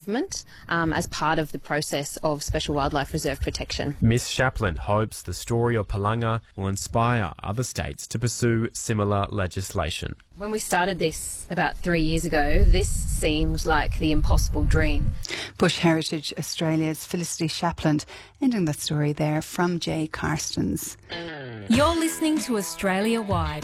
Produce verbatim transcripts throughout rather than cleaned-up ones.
government um, as part of the process of Special Wildlife Reserve protection. Miss Shapland hopes the story of Palanga will inspire other states to pursue similar legislation. When we started this about three years ago, this seemed like the impossible dream. Bush Heritage Australia's Felicity Shapland ending that story there from Jay Carstens. You're listening to Australia Wide.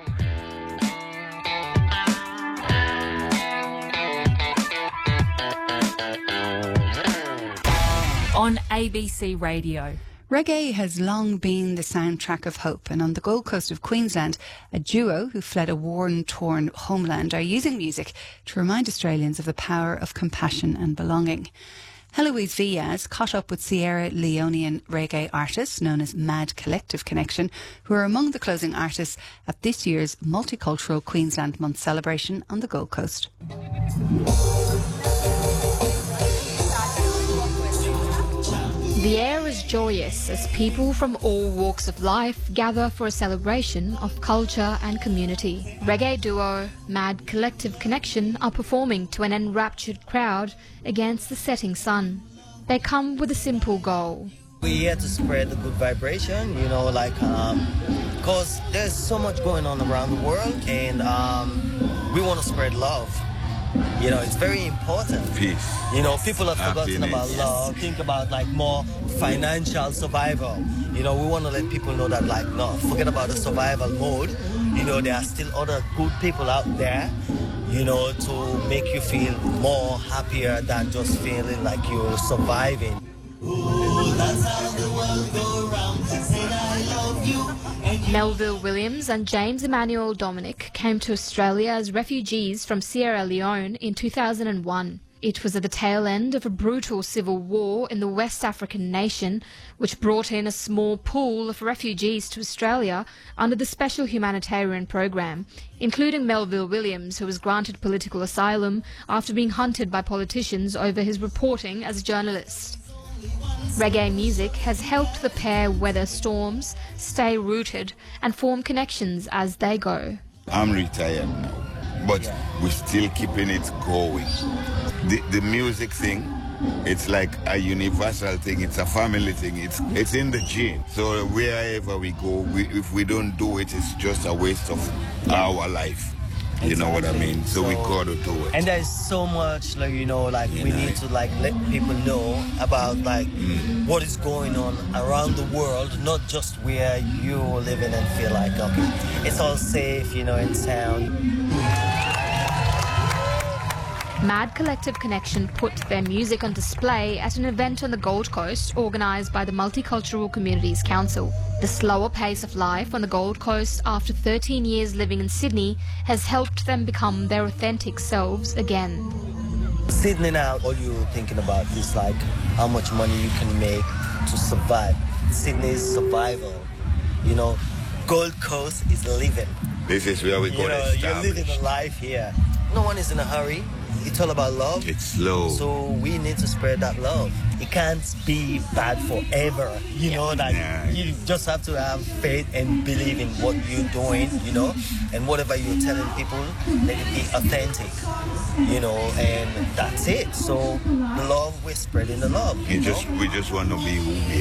On A B C Radio. Reggae has long been the soundtrack of hope, and on the Gold Coast of Queensland, a duo who fled a war-torn homeland are using music to remind Australians of the power of compassion and belonging. Heloise Villas caught up with Sierra Leonean reggae artists known as Mad Collective Connection, who are among the closing artists at this year's Multicultural Queensland Month celebration on the Gold Coast. The air is joyous as people from all walks of life gather for a celebration of culture and community. Reggae duo Mad Collective Connection are performing to an enraptured crowd against the setting sun. They come with a simple goal. We're here to spread the good vibration, you know, like, um, because there's so much going on around the world, and um, we want to spread love. You know, it's very important. Peace. You know, people have forgotten Happiness. about love, think about like more financial survival. You know, we want to let people know that like, no, forget about the survival mode. You know, there are still other good people out there, you know, to make you feel more happier than just feeling like you're surviving. Ooh, that's how the world go round. Say I love you. Melville Williams and James Emmanuel Dominic came to Australia as refugees from Sierra Leone in two thousand one. It was at the tail end of a brutal civil war in the West African nation, which brought in a small pool of refugees to Australia under the Special Humanitarian Program, including Melville Williams, who was granted political asylum after being hunted by politicians over his reporting as a journalist. Reggae music has helped the pair weather storms, stay rooted and form connections as they go. I'm retired now, but yeah. we're still keeping it going. The, the music thing, it's like a universal thing, it's a family thing, it's it's in the gene. So wherever we go, we, if we don't do it, it's just a waste of our life. You exactly. know what I mean? So, so we got to do it. And there's so much, like, you know, like you we know. need to like let people know about like mm. what is going on around the world, not just where you're living and feel like, okay, it's all safe, you know, and sound. Mad Collective Connection put their music on display at an event on the Gold Coast organised by the Multicultural Communities Council. The slower pace of life on the Gold Coast after thirteen years living in Sydney has helped them become their authentic selves again. Sydney now, all you're thinking about is like how much money you can make to survive. Sydney's survival, you know, Gold Coast is living. This is where we you got know, established. You're living a life here. No one is in a hurry. It's all about love. It's slow. So we need to spread that love. It can't be bad forever. You yeah. know, that yeah. you just have to have faith and believe in what you're doing, you know, and whatever you're telling people, let it be authentic, you know, and that's it. So the love, we're spreading the love. You you just know? We just want to be who we